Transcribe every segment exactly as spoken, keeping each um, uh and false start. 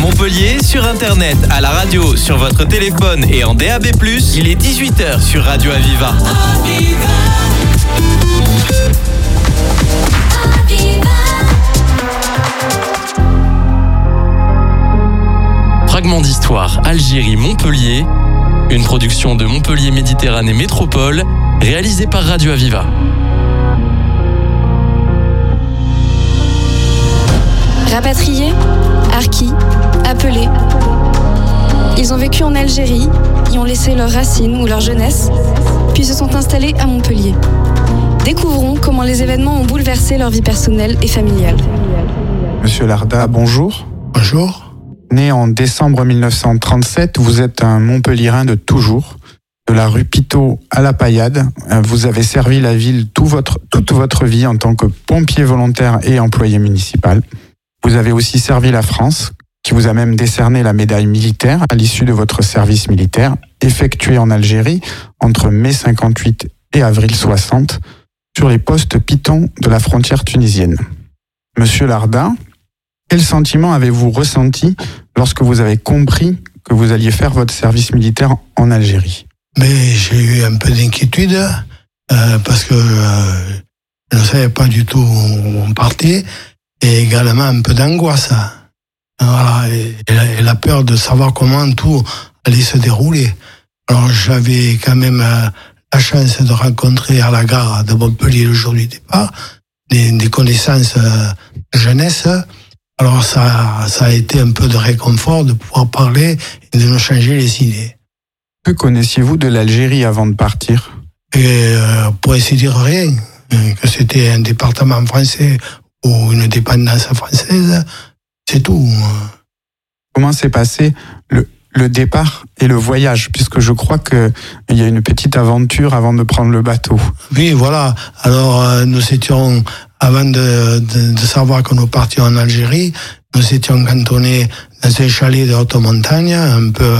Montpellier, sur Internet, à la radio, sur votre téléphone et en D A B plus, il est dix-huit heures sur Radio Aviva. Aviva. Fragment d'histoire Algérie-Montpellier, une production de Montpellier Méditerranée Métropole, réalisée par Radio Aviva. Rapatriés, harkis, appelés. Ils ont vécu en Algérie, y ont laissé leurs racines ou leur jeunesse, puis se sont installés à Montpellier. Découvrons comment les événements ont bouleversé leur vie personnelle et familiale. Monsieur Larda, bonjour. Bonjour. Né en décembre mille neuf cent trente-sept, vous êtes un Montpelliérain de toujours. De la rue Pitot à la Paillade, vous avez servi la ville tout votre, toute votre vie en tant que pompier volontaire et employé municipal. Vous avez aussi servi la France, qui vous a même décerné la médaille militaire à l'issue de votre service militaire, effectué en Algérie entre mai cinquante-huit et avril soixante, sur les postes Piton de la frontière tunisienne. Monsieur Larda, quel sentiment avez-vous ressenti lorsque vous avez compris que vous alliez faire votre service militaire en Algérie ? Mais j'ai eu un peu d'inquiétude, euh, parce que euh, je ne savais pas du tout où on partait, et également un peu d'angoisse. Voilà, et, et, la, et la peur de savoir comment tout allait se dérouler. Alors j'avais quand même euh, la chance de rencontrer à la gare de Montpellier le jour du départ des, des connaissances euh, de jeunesse. Alors ça, ça a été un peu de réconfort de pouvoir parler et de nous changer les idées. Que connaissiez-vous de l'Algérie avant de partir ? Et euh, pour ainsi dire rien, que c'était un département français ou une dépendance française, c'est tout. Comment s'est passé le, le départ et le voyage, puisque je crois qu'il y a une petite aventure avant de prendre le bateau. Oui, voilà. Alors, euh, nous étions, avant de, de, de savoir que nous partions en Algérie, nous étions cantonnés dans un chalet de haute montagne, un peu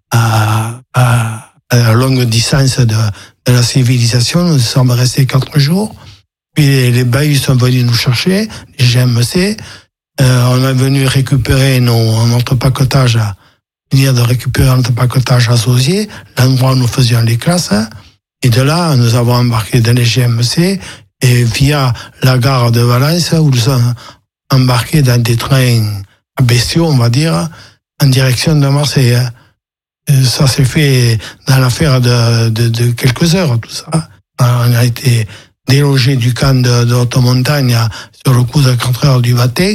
à, à, à longue distance de, de la civilisation. Nous sommes restés quatre jours. Puis les, les bahuts sont venus nous chercher, les G M C. Euh, on est venu récupérer nos, notre paquetage, venir de récupérer notre paquetage à Sauzier, l'endroit où nous faisions les classes. Et de là, nous avons embarqué dans les G M C et via la gare de Valence, où nous sommes embarqués dans des trains bestiaux, on va dire, en direction de Marseille. Et ça s'est fait dans l'affaire de, de, de quelques heures, tout ça. On a été délogés du camp de, de haute montagne sur le coup de quatre heures du matin.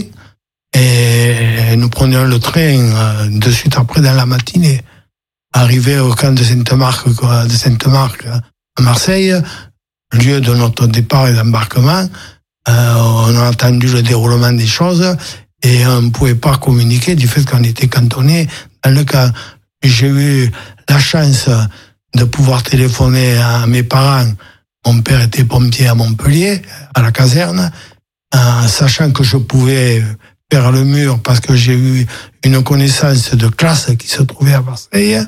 Et nous prenions le train de suite après dans la matinée. Arrivé au camp de Sainte-Marc, de Sainte-Marc à Marseille, lieu de notre départ et d'embarquement, euh, on a attendu le déroulement des choses et on ne pouvait pas communiquer du fait qu'on était cantonné dans le camp. J'ai eu la chance de pouvoir téléphoner à mes parents. Mon père était pompier à Montpellier, à la caserne, en sachant que je pouvais faire le mur parce que j'ai eu une connaissance de classe qui se trouvait à Marseille.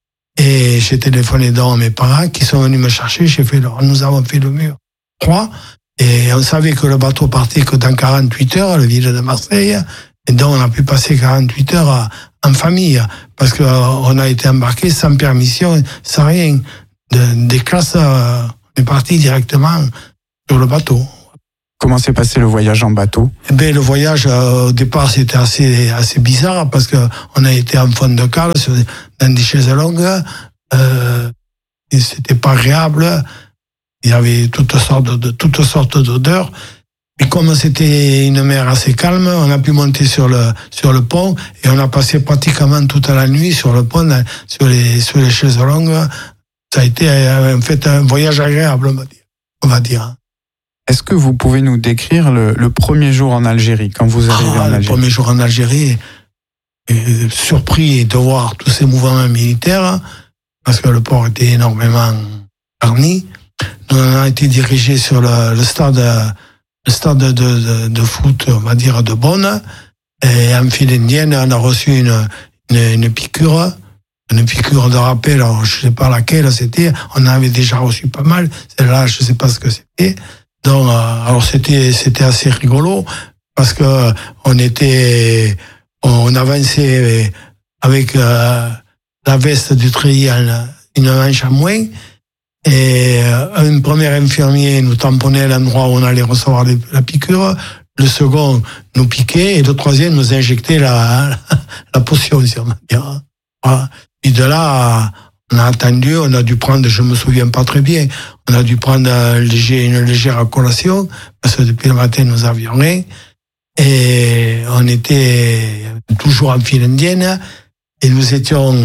Et j'ai téléphoné donc à mes parents qui sont venus me chercher. J'ai fait le, nous avons fait le mur trois. Et on savait que le bateau partait que dans quarante-huit heures, la ville de Marseille. Et donc on a pu passer quarante-huit heures en famille parce qu'on a été embarqué sans permission, sans rien. De, des classes, on est parti directement sur le bateau. Comment s'est passé le voyage en bateau ? Eh bien, le voyage, euh, au départ, c'était assez, assez bizarre parce que on a été en fond de cale, sur, dans des chaises longues. Euh, et c'était pas agréable. Il y avait toutes sortes de, toutes sortes d'odeurs. Et comme c'était une mer assez calme, on a pu monter sur le, sur le pont et on a passé pratiquement toute la nuit sur le pont, sur les, sur les chaises longues. Ça a été, en fait, un voyage agréable, on va dire. On va dire. Est-ce que vous pouvez nous décrire le, le premier jour en Algérie, quand vous arrivez ah, en Algérie ? Le premier jour en Algérie, euh, surpris de voir tous ces mouvements militaires, parce que le port était énormément garni. Nous on a été dirigés sur le, le stade, le stade de, de, de foot, on va dire, de Bonn. Et en file indienne, on a reçu une, une, une piqûre, une piqûre de rappel, alors je ne sais pas laquelle c'était. On en avait déjà reçu pas mal. Celle-là, je ne sais pas ce que c'était. Donc, alors c'était c'était assez rigolo parce que on était on avançait avec euh, la veste du treillis, une manche à moins. Et un premier infirmier nous tamponnait à l'endroit où on allait recevoir la piqûre. Le second nous piquait et le troisième nous injectait la, la, la potion, si on va dire. Voilà. Et de là, on a attendu, on a dû prendre, je me souviens pas très bien, on a dû prendre un léger, une légère collation, parce que depuis le matin, nous avions rien. Et on était toujours en file indienne, et nous étions,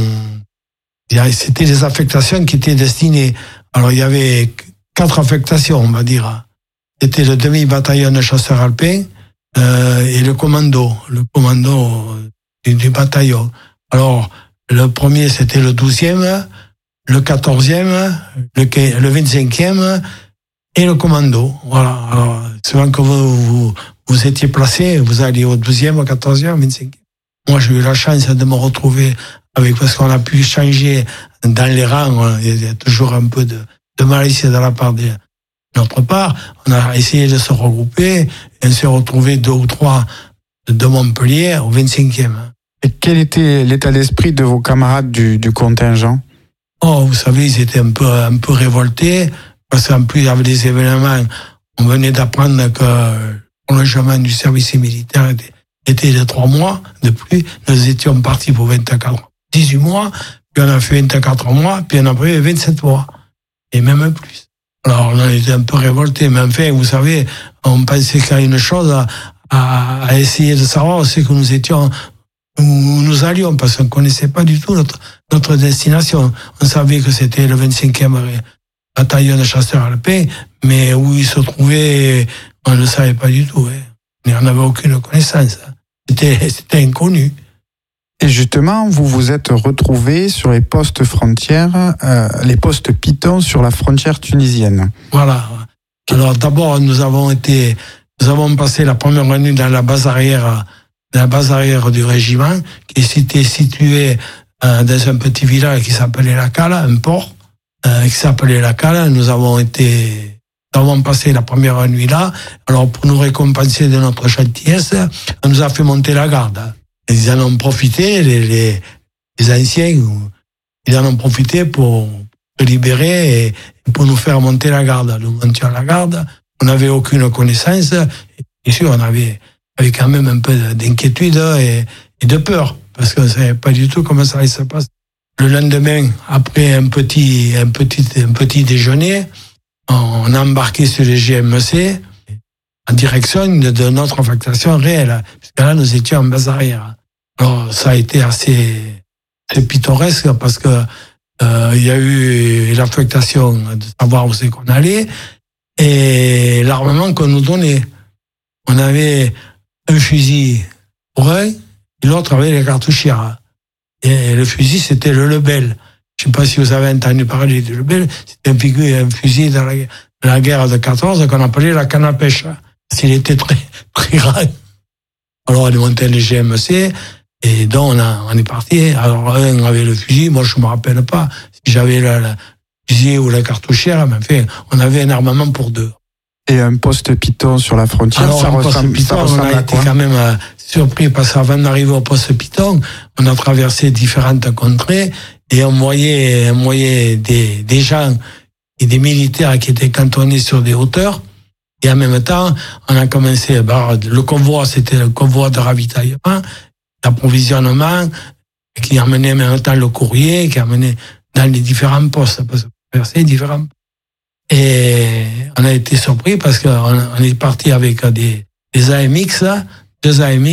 c'était des affectations qui étaient destinées. Alors, il y avait quatre affectations, on va dire. C'était le demi-bataillon de chasseurs alpins euh, et le commando, le commando du, du bataillon. Alors, le premier, c'était le douzième, le quatorzième, le, le vingt-cinquième et le commando. Voilà. Alors, souvent que vous, vous, vous étiez placé, vous alliez au douzième, au quatorzième, au vingt-cinquième. Moi, j'ai eu la chance de me retrouver avec, parce qu'on a pu changer dans les rangs. Il y a toujours un peu de, de malice de la part de notre part. On a essayé de se regrouper et on s'est retrouvé deux ou trois de Montpellier au vingt-cinquième. Et quel était l'état d'esprit de vos camarades du, du contingent? Oh, vous savez, ils étaient un peu, un peu révoltés, parce qu'en plus, il y avait des événements. On venait d'apprendre que le prolongement du service militaire était, était de trois mois de plus. Nous étions partis pour vingt-quatre, dix-huit mois, puis on a fait vingt-quatre mois, puis on a pris vingt-sept mois. Et même plus. Alors, on était un peu révoltés, mais enfin, vous savez, on pensait qu'il y a une chose à, à, à essayer de savoir, c'est que nous étions, où nous allions, parce qu'on ne connaissait pas du tout notre, notre destination. On savait que c'était le vingt-cinquième bataillon de chasseurs alpins, mais où il se trouvait, on ne le savait pas du tout. Hein. On n'avait aucune connaissance. C'était, c'était inconnu. Et justement, vous vous êtes retrouvés sur les postes frontières, euh, les postes Python sur la frontière tunisienne. Voilà. Alors d'abord, nous avons été, nous avons passé la première nuit dans la base arrière, dans la base arrière du régiment, qui était située euh, dans un petit village qui s'appelait La Cale, un port euh, qui s'appelait La Cale. Nous avons été, nous avons passé la première nuit là. Alors pour nous récompenser de notre gentillesse, on nous a fait monter la garde. Ils en ont profité, les, les, les anciens, ils en ont profité pour se libérer et pour nous faire monter la garde. Nous montions la garde, on n'avait aucune connaissance, et sûr, on avait, avait quand même un peu d'inquiétude et, et de peur, parce qu'on ne savait pas du tout comment ça allait se passer. Le lendemain, après un petit, un petit, un petit déjeuner, on a embarqué sur les G M C en direction de notre affectation réelle, puisque là, nous étions en base arrière. Alors, ça a été assez, assez pittoresque parce que euh, il y a eu l'affectation de savoir où c'est qu'on allait et l'armement qu'on nous donnait. On avait un fusil pour un et l'autre avait les cartouchières. Et le fusil, c'était le Lebel. Je ne sais pas si vous avez entendu parler du Lebel. C'était un, figure, un fusil dans la, la guerre de quatorze qu'on appelait la canne à pêche. Parce qu'il était très, très grand. Alors, on est monté les G M C. Et donc, on, a, on est parti. Alors, un avait le fusil. Moi, je ne me rappelle pas si j'avais le, le fusil ou la cartouchière. Mais enfin, on avait un armement pour deux. Et un poste Python sur la frontière, alors, ça, ressemble, Python, ça ressemble on a à été quoi? quand même euh, surpris parce qu'avant d'arriver au poste Python, on a traversé différentes contrées et on voyait, on voyait des, des gens et des militaires qui étaient cantonnés sur des hauteurs. Et en même temps, on a commencé, bah, le convoi, c'était le convoi de ravitaillement, d'approvisionnement, qui amenait en même temps le courrier, qui amenait dans les différents postes, parce qu'on a différents. Et on a été surpris parce qu'on on est parti avec des, des A M X, deux A M X,